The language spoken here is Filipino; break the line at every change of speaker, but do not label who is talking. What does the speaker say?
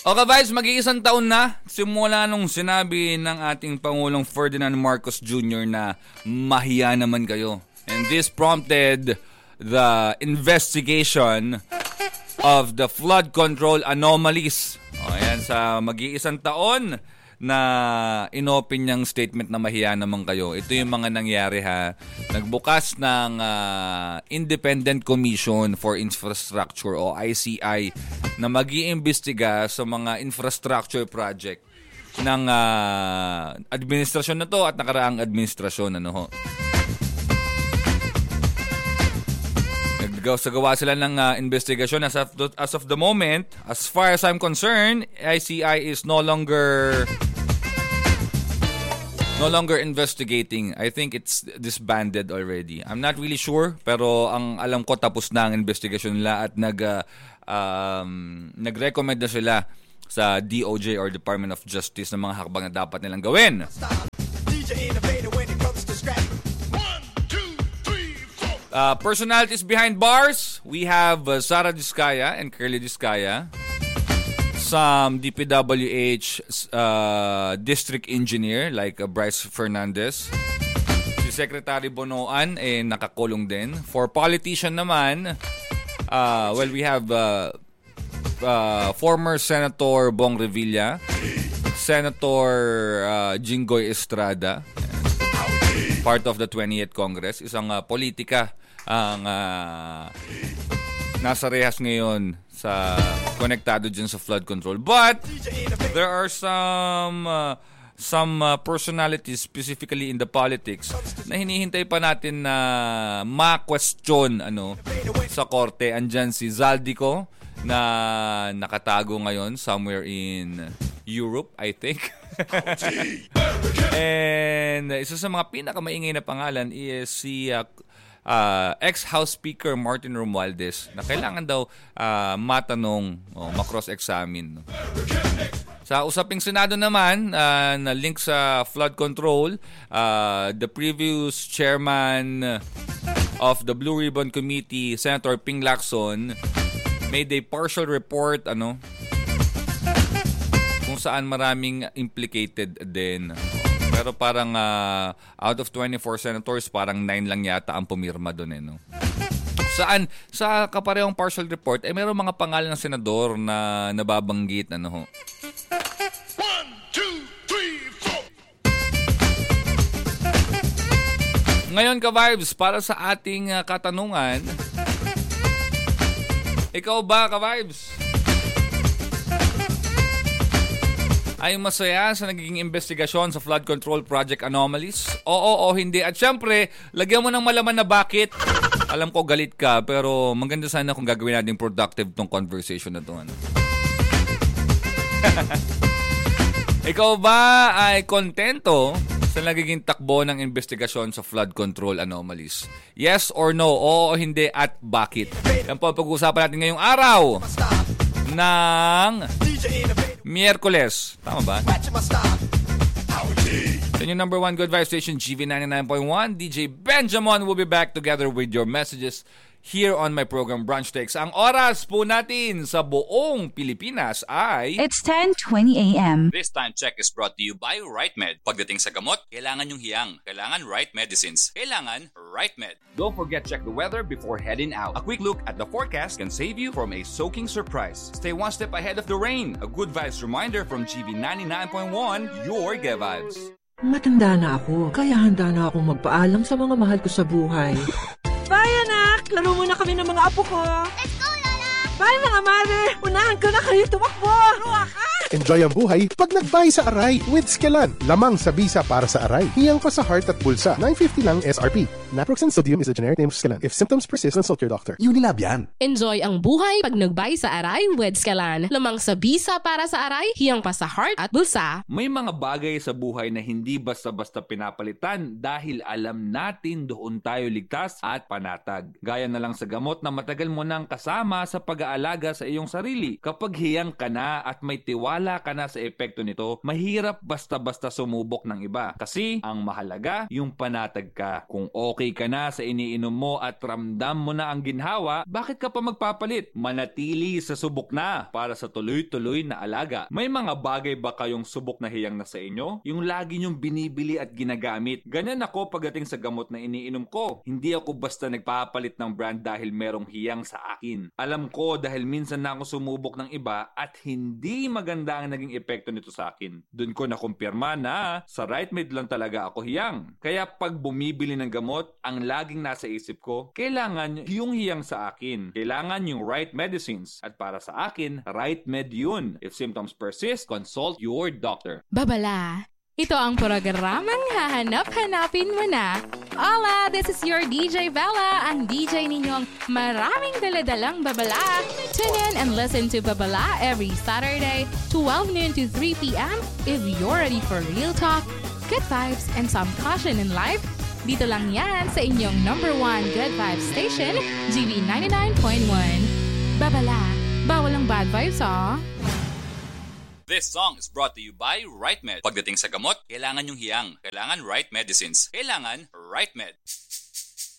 Okay, guys, mag-iisang taon na simula nung sinabi ng ating Pangulong Ferdinand Marcos Jr. na mahiya naman kayo. And this prompted the investigation of the flood control anomalies. Ayan, sa mag-iisang taon na inopen niyang statement na mahiya naman kayo. Ito yung mga nangyari ha. Nagbukas ng Independent Commission for Infrastructure o ICI na mag-iimbestiga sa mga infrastructure project ng administrasyon na to at nakaraang administrasyon. Nagsagawa sila ng investigasyon as of the moment. As far as I'm concerned, ICI is no longer investigating. I think it's disbanded already. I'm not really sure, pero ang alam ko tapos na ang investigasyon nila at nag-recommend na sila sa DOJ or Department of Justice ng mga hakbang na dapat nilang gawin. Personalities behind bars, we have Sara Diskaya and Curly Diskaya. Some DPWH district engineer like Bryce Fernandez. Si Secretary Bonoan nakakulong din. For politician naman, we have former Senator Bong Revilla, Senator Jinggoy Estrada, part of the 28th Congress, isang politika ang nasa rehas ngayon sa konektado dyan sa flood control. But there are some personalities specifically in the politics na hinihintay pa natin na ma-question sa korte. Andyan si Zaldico na nakatago ngayon somewhere in Europe, I think. And isa sa mga pinakamaingay na pangalan is si ex-House Speaker Martin Romualdez na kailangan daw matanong o ma-cross-examine. Sa usaping Senado naman, na link sa flood control, the previous chairman of the Blue Ribbon Committee, Senator Ping Lacson, made a partial report kung saan maraming implicated din. Pero parang out of 24 senators, parang 9 lang yata ang pumirma doon. Saan? Sa kaparehong partial report, mayroong mga pangalan ng senador na nababanggit. 1, 2, 3, 4. Ngayon ka-vibes, para sa ating katanungan, ikaw ba ka-vibes? Ay masaya sa nagiging investigasyon sa flood control project anomalies? Oo o hindi. At syempre, lagyan mo ng malaman na bakit. Alam ko galit ka, pero maganda sana kung gagawin natin productive tong conversation na to. Ikaw ba ay kontento sa nagiging takbo ng investigasyon sa flood control anomalies? Yes or no? Oo o hindi at bakit? Yan po pag-uusapan natin ngayong araw ng Miyerkules. Tama ba? Sa inyong number one good vibe station, GV 99.1, DJ Benjamin will be back together with your messages here on my program Brunch Takes. Ang oras po natin sa buong Pilipinas ay...
It's 10:20 a.m.
This time check is brought to you by RightMed. Pagdating sa gamot, kailangan yung hiyang. Kailangan right medicines. Kailangan RightMed.
Don't forget check the weather before heading out.
A quick look at the forecast can save you from a soaking surprise. Stay one step ahead of the rain. A good vibes reminder from GV 99.1, your Get Vibes.
Matanda na ako, kaya handa na akong magpaalam sa mga mahal ko sa buhay.
Bye, anak! Laro muna kami ng mga apo ko.
Let's go, Lola!
Bye, mga mare! Unahan ko na kayo tumakbo! Ruwa ka!
Enjoy ang buhay pag nag-buy sa Aray with Skelan. Lamang sa bisa para sa Aray. Hiyang pa sa heart at bulsa. $9.50 lang SRP. Naproxen sodium is a generic name of Skelan. If symptoms persist, consult your doctor.
Unilab yan.
Enjoy ang buhay pag nag-buy sa Aray with Skelan. Lamang sa bisa para sa Aray, hiyang pa sa heart at bulsa.
May mga bagay sa buhay na hindi basta-basta pinapalitan dahil alam natin doon tayo ligtas at panatag. Gaya na lang sa gamot na matagal mo nang kasama sa pag-aalaga sa iyong sarili. Kapag hiyang ka na at may tiwala bahala ka na sa epekto nito. Mahirap basta-basta sumubok ng iba. Kasi ang mahalaga, yung panatag ka. Kung okay ka na sa iniinom mo at ramdam mo na ang ginhawa, bakit ka pa magpapalit? Manatili sa subok na para sa tuloy-tuloy na alaga. May mga bagay ba kayong subok na hiyang na sa inyo? Yung lagi nyong binibili at ginagamit. Ganyan ako pagdating sa gamot na iniinom ko. Hindi ako basta nagpapalit ng brand dahil merong hiyang sa akin. Alam ko dahil minsan na ako sumubok ng iba at hindi maganda ang naging epekto nito sa akin. Doon ko nakumpirma na sa RightMed lang talaga ako hiyang. Kaya pag bumibili ng gamot, ang laging nasa isip ko, kailangan yung hiyang sa akin. Kailangan yung right medicines. At para sa akin, RightMed yun. If symptoms persist, consult your doctor.
Babala, ito ang programang hahanap-hanapin mo na. Hola, this is your DJ Bella, ang DJ ninyong maraming daladalang babala. Tune in and listen to Babala every Saturday, 12 noon to 3 p.m. If you're ready for real talk, good vibes, and some caution in life, dito lang yan sa inyong #1 Good Vibes station, GB 99.1. Babala, bawal ang bad vibes, ha?
This song is brought to you by RightMed. Pagdating sa gamot, kailangan yung hiyang. Kailangan right medicines. Kailangan RightMed.